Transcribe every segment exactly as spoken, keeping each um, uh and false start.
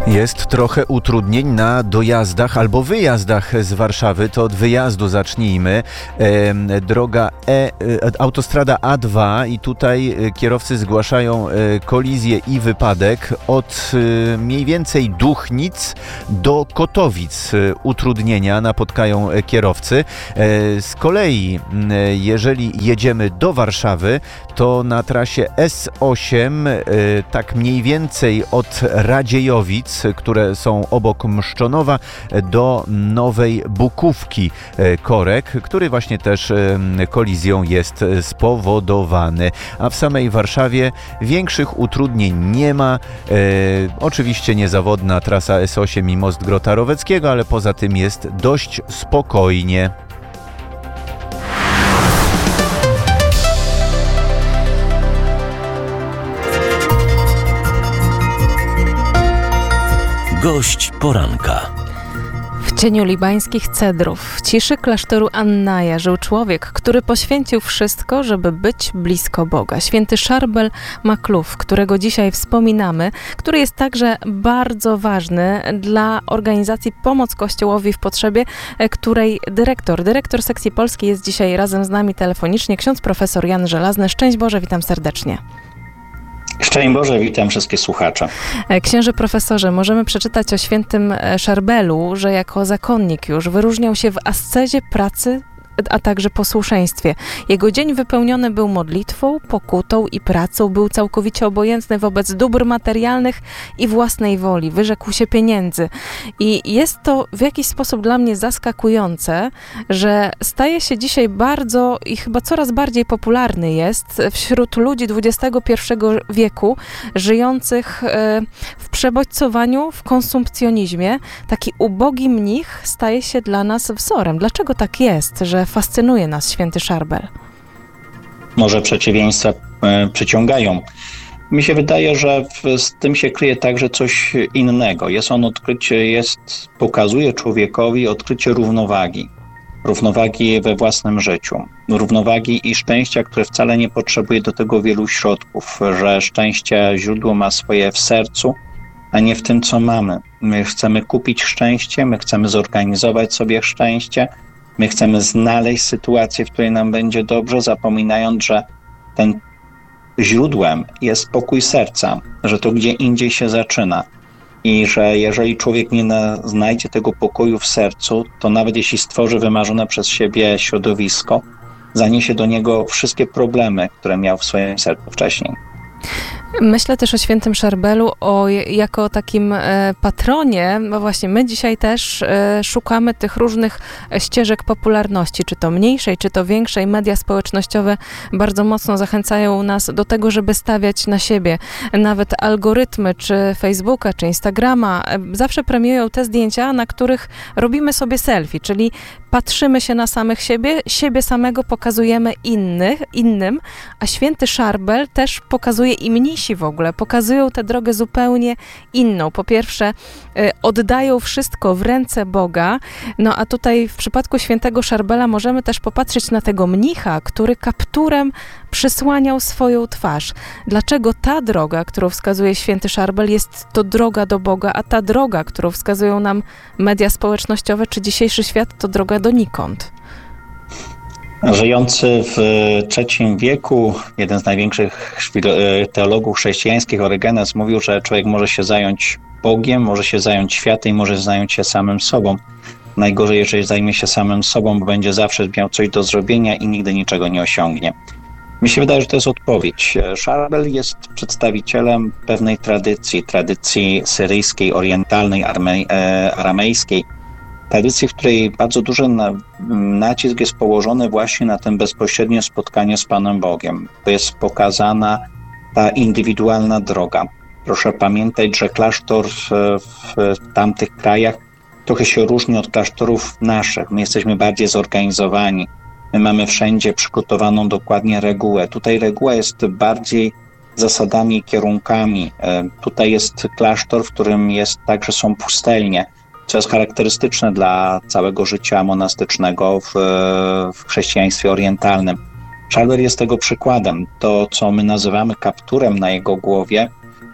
Jest trochę utrudnień na dojazdach albo wyjazdach z Warszawy. To od wyjazdu zacznijmy. E, droga E, autostrada A dwa i tutaj kierowcy zgłaszają kolizję i wypadek od e, mniej więcej Duchnic do Kotowic. Utrudnienia napotkają kierowcy. E, z kolei, jeżeli jedziemy do Warszawy, to na trasie S osiem, e, tak mniej więcej od Radziejowic, które są obok Mszczonowa, do Nowej Bukówki korek, który właśnie też kolizją jest spowodowany. A w samej Warszawie większych utrudnień nie ma. E, oczywiście niezawodna trasa S osiem i most Grota Roweckiego, ale poza tym jest dość spokojnie. Gość poranka. W cieniu libańskich cedrów, w ciszy klasztoru Annaja żył człowiek, który poświęcił wszystko, żeby być blisko Boga. Święty Szarbel Makluf, którego dzisiaj wspominamy, który jest także bardzo ważny dla organizacji Pomoc Kościołowi w Potrzebie, której dyrektor, dyrektor sekcji polskiej jest dzisiaj razem z nami telefonicznie, ksiądz profesor Jan Żelazny. Szczęść Boże, witam serdecznie. Szczęść Boże, witam wszystkich słuchaczy. Księże profesorze, możemy przeczytać o świętym Szarbelu, że jako zakonnik już wyróżniał się w ascezie, pracy, a także posłuszeństwie. Jego dzień wypełniony był modlitwą, pokutą i pracą, był całkowicie obojętny wobec dóbr materialnych i własnej woli, wyrzekł się pieniędzy. I jest to w jakiś sposób dla mnie zaskakujące, że staje się dzisiaj bardzo i chyba coraz bardziej popularny jest wśród ludzi dwudziestego pierwszego wieku, żyjących w przebodźcowaniu, w konsumpcjonizmie. Taki ubogi mnich staje się dla nas wzorem. Dlaczego tak jest, że fascynuje nas święty Szarbel? Może przeciwieństwa e, przyciągają. Mi się wydaje, że w, z tym się kryje także coś innego. Jest on odkrycie, jest, pokazuje człowiekowi odkrycie równowagi. Równowagi we własnym życiu. Równowagi i szczęścia, które wcale nie potrzebuje do tego wielu środków. Że szczęście źródło ma swoje w sercu, a nie w tym, co mamy. My chcemy kupić szczęście, my chcemy zorganizować sobie szczęście, my chcemy znaleźć sytuację, w której nam będzie dobrze, zapominając, że ten źródłem jest pokój serca, że to gdzie indziej się zaczyna i że jeżeli człowiek nie na, znajdzie tego pokoju w sercu, to nawet jeśli stworzy wymarzone przez siebie środowisko, zaniesie do niego wszystkie problemy, które miał w swoim sercu wcześniej. Myślę też o świętym Szarbelu o, jako takim e, patronie, bo właśnie my dzisiaj też e, szukamy tych różnych ścieżek popularności, czy to mniejszej, czy to większej. Media społecznościowe bardzo mocno zachęcają nas do tego, żeby stawiać na siebie. Nawet algorytmy, czy Facebooka, czy Instagrama e, zawsze premiują te zdjęcia, na których robimy sobie selfie, czyli patrzymy się na samych siebie, siebie samego pokazujemy innych, innym, a święty Szarbel też pokazuje i mnisi w ogóle, pokazują tę drogę zupełnie inną. Po pierwsze, y, oddają wszystko w ręce Boga, no a tutaj w przypadku świętego Szarbela możemy też popatrzeć na tego mnicha, który kapturem przysłaniał swoją twarz. Dlaczego ta droga, którą wskazuje święty Szarbel, jest to droga do Boga, a ta droga, którą wskazują nam media społecznościowe czy dzisiejszy świat, to droga donikąd? Żyjący w trzecim wieku, jeden z największych teologów chrześcijańskich, Orygenes, mówił, że człowiek może się zająć Bogiem, może się zająć światem i może zająć się samym sobą. Najgorzej, jeżeli zajmie się samym sobą, bo będzie zawsze miał coś do zrobienia i nigdy niczego nie osiągnie. Mi się wydaje, że to jest odpowiedź. Szarbel jest przedstawicielem pewnej tradycji, tradycji syryjskiej, orientalnej, arme, e, aramejskiej. Tradycji, w której bardzo duży na, nacisk jest położony właśnie na tym bezpośrednie spotkanie z Panem Bogiem. To jest pokazana ta indywidualna droga. Proszę pamiętać, że klasztor w, w tamtych krajach trochę się różni od klasztorów naszych. My jesteśmy bardziej zorganizowani. My mamy wszędzie przygotowaną dokładnie regułę. Tutaj reguła jest bardziej zasadami i kierunkami. Tutaj jest klasztor, w którym jest także są pustelnie, co jest charakterystyczne dla całego życia monastycznego w, w chrześcijaństwie orientalnym. Szarbel jest tego przykładem. To, co my nazywamy kapturem na jego głowie,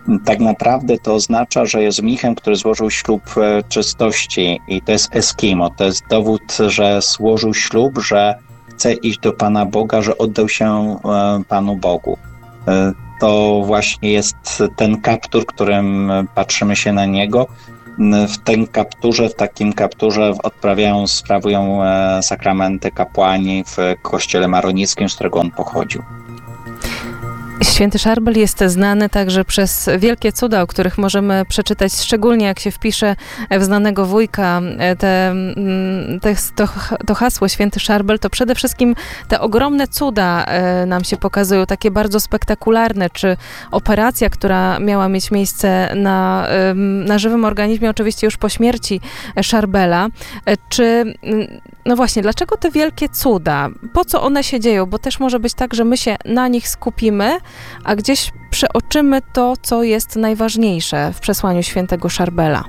tak naprawdę to oznacza, że jest mnichem, który złożył ślub czystości i to jest Eskimo. To jest dowód, że złożył ślub, że chce iść do Pana Boga, że oddał się Panu Bogu. To właśnie jest ten kaptur, którym patrzymy się na niego. W tym kapturze, w takim kapturze odprawiają, sprawują sakramenty kapłani w kościele maronickim, z którego on pochodził. Święty Szarbel jest znany także przez wielkie cuda, o których możemy przeczytać, szczególnie jak się wpisze w znanego wujka te, te, to, to hasło Święty Szarbel, to przede wszystkim te ogromne cuda nam się pokazują, takie bardzo spektakularne, czy operacja, która miała mieć miejsce na, na żywym organizmie, oczywiście już po śmierci Szarbela, czy no właśnie, dlaczego te wielkie cuda? Po co one się dzieją? Bo też może być tak, że my się na nich skupimy, a gdzieś przeoczymy to, co jest najważniejsze w przesłaniu świętego Szarbela.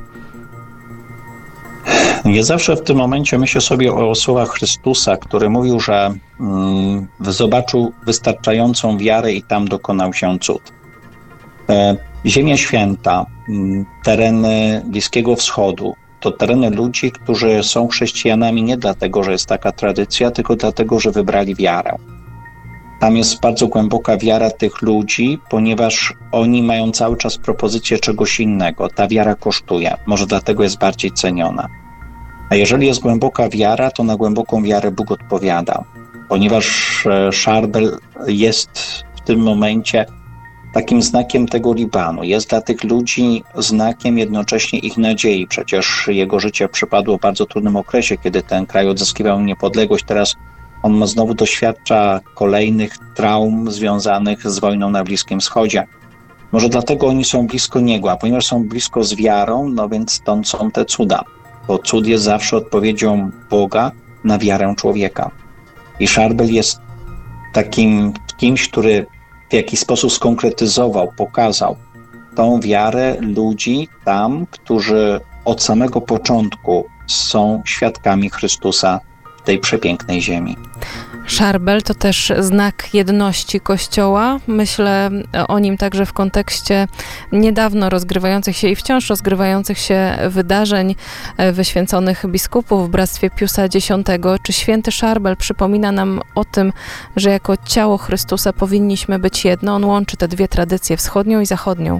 Ja zawsze w tym momencie myślę sobie o słowach Chrystusa, który mówił, że mm, zobaczył wystarczającą wiarę i tam dokonał się cud. E, Ziemia Święta, m, tereny Bliskiego Wschodu, to tereny ludzi, którzy są chrześcijanami nie dlatego, że jest taka tradycja, tylko dlatego, że wybrali wiarę. Tam jest bardzo głęboka wiara tych ludzi, ponieważ oni mają cały czas propozycję czegoś innego. Ta wiara kosztuje, może dlatego jest bardziej ceniona. A jeżeli jest głęboka wiara, to na głęboką wiarę Bóg odpowiada, ponieważ Szarbel jest w tym momencie takim znakiem tego Libanu. Jest dla tych ludzi znakiem jednocześnie ich nadziei. Przecież jego życie przypadło w bardzo trudnym okresie, kiedy ten kraj odzyskiwał niepodległość. Teraz on znowu doświadcza kolejnych traum związanych z wojną na Bliskim Wschodzie. Może dlatego oni są blisko Niego, a ponieważ są blisko z wiarą, no więc stąd są te cuda. Bo cud jest zawsze odpowiedzią Boga na wiarę człowieka. I Szarbel jest takim kimś, który w jakiś sposób skonkretyzował, pokazał tą wiarę ludzi tam, którzy od samego początku są świadkami Chrystusa w tej przepięknej ziemi. Szarbel to też znak jedności Kościoła. Myślę o nim także w kontekście niedawno rozgrywających się i wciąż rozgrywających się wydarzeń wyświęconych biskupów w Bractwie Piusa Dziesiątego. Czy święty Szarbel przypomina nam o tym, że jako ciało Chrystusa powinniśmy być jedno? On łączy te dwie tradycje, wschodnią i zachodnią.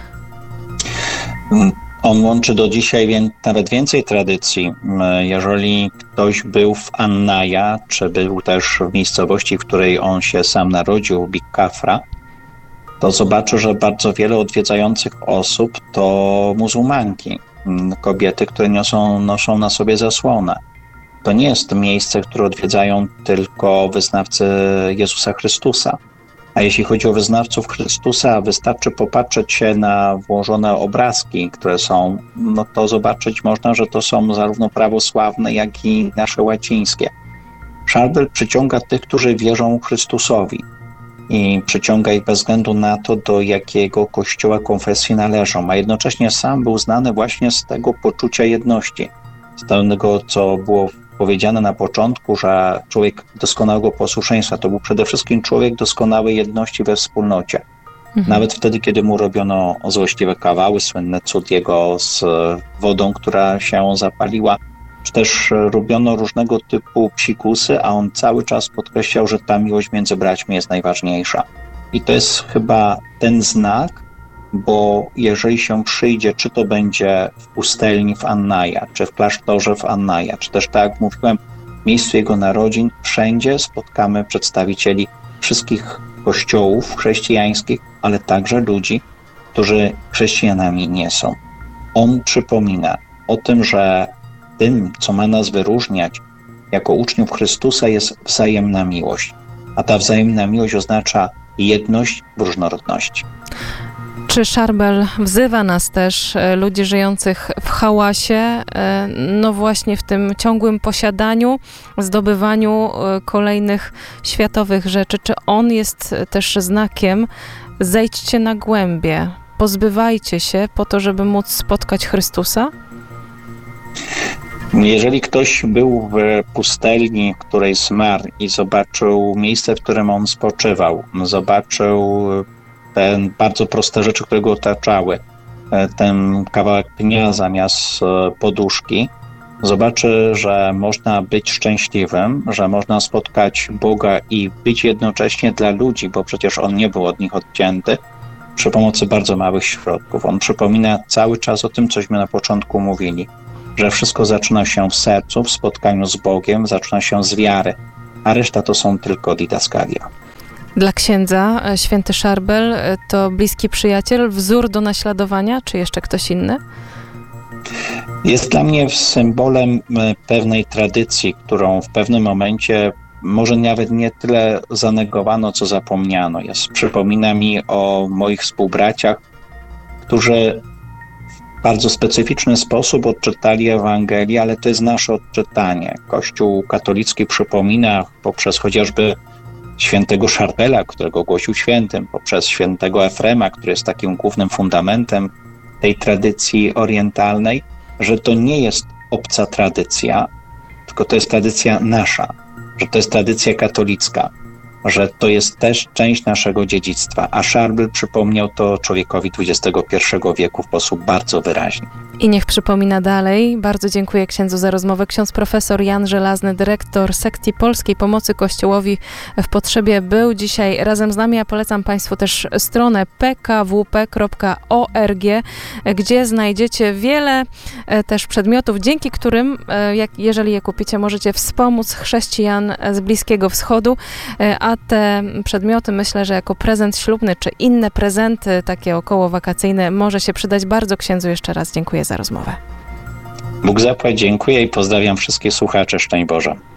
On łączy do dzisiaj więc nawet więcej tradycji. Jeżeli ktoś był w Annaja, czy był też w miejscowości, w której on się sam narodził, Big Kafra, to zobaczy, że bardzo wiele odwiedzających osób to muzułmanki, kobiety, które niosą, noszą na sobie zasłonę. To nie jest miejsce, które odwiedzają tylko wyznawcy Jezusa Chrystusa. A jeśli chodzi o wyznawców Chrystusa, wystarczy popatrzeć się na włożone obrazki, które są, no to zobaczyć można, że to są zarówno prawosławne, jak i nasze łacińskie. Szarbel przyciąga tych, którzy wierzą Chrystusowi i przyciąga ich bez względu na to, do jakiego kościoła, konfesji należą, a jednocześnie sam był znany właśnie z tego poczucia jedności, z tego, co było powiedziane na początku, że człowiek doskonałego posłuszeństwa to był przede wszystkim człowiek doskonałej jedności we wspólnocie. Mhm. Nawet wtedy, kiedy mu robiono złośliwe kawały, słynny cud jego z wodą, która się zapaliła, czy też robiono różnego typu psikusy, a on cały czas podkreślał, że ta miłość między braćmi jest najważniejsza. I to jest chyba ten znak, bo jeżeli się przyjdzie, czy to będzie w pustelni w Annaja, czy w klasztorze w Annaja, czy też tak jak mówiłem, w miejscu jego narodzin, wszędzie spotkamy przedstawicieli wszystkich kościołów chrześcijańskich, ale także ludzi, którzy chrześcijanami nie są. On przypomina o tym, że tym, co ma nas wyróżniać jako uczniów Chrystusa, jest wzajemna miłość. A ta wzajemna miłość oznacza jedność w różnorodności. Czy Szarbel wzywa nas też, ludzi żyjących w hałasie, no właśnie w tym ciągłym posiadaniu, zdobywaniu kolejnych światowych rzeczy? Czy on jest też znakiem zejdźcie na głębie, pozbywajcie się po to, żeby móc spotkać Chrystusa? Jeżeli ktoś był w pustelni, w której zmarł i zobaczył miejsce, w którym on spoczywał, zobaczył te bardzo proste rzeczy, które go otaczały, ten kawałek pnia zamiast poduszki, zobaczy, że można być szczęśliwym, że można spotkać Boga i być jednocześnie dla ludzi, bo przecież On nie był od nich odcięty, przy pomocy bardzo małych środków. On przypomina cały czas o tym, cośmy na początku mówili, że wszystko zaczyna się w sercu, w spotkaniu z Bogiem, zaczyna się z wiary, a reszta to są tylko didaskalia. Dla księdza święty Szarbel to bliski przyjaciel, wzór do naśladowania, czy jeszcze ktoś inny? Jest dla mnie symbolem pewnej tradycji, którą w pewnym momencie może nawet nie tyle zanegowano, co zapomniano. Jest, przypomina mi o moich współbraciach, którzy w bardzo specyficzny sposób odczytali Ewangelię, ale to jest nasze odczytanie. Kościół katolicki przypomina poprzez chociażby świętego Szarbela, którego głosił świętym, poprzez świętego Efrema, który jest takim głównym fundamentem tej tradycji orientalnej, że to nie jest obca tradycja, tylko to jest tradycja nasza, że to jest tradycja katolicka, że to jest też część naszego dziedzictwa, a Szarbel przypomniał to człowiekowi dwudziestego pierwszego wieku w sposób bardzo wyraźny. I niech przypomina dalej. Bardzo dziękuję księdzu za rozmowę. Ksiądz profesor Jan Żelazny, dyrektor sekcji Polskiej Pomocy Kościołowi w Potrzebie, był dzisiaj razem z nami. Ja polecam Państwu też stronę p k w p kropka org, gdzie znajdziecie wiele też przedmiotów, dzięki którym, jak, jeżeli je kupicie, możecie wspomóc chrześcijan z Bliskiego Wschodu, a te przedmioty, myślę, że jako prezent ślubny, czy inne prezenty takie okołowakacyjne, może się przydać. Bardzo księdzu jeszcze raz dziękuję za rozmowę. Bóg zapłać, dziękuję i pozdrawiam wszystkich słuchaczy. Szczęść Boże.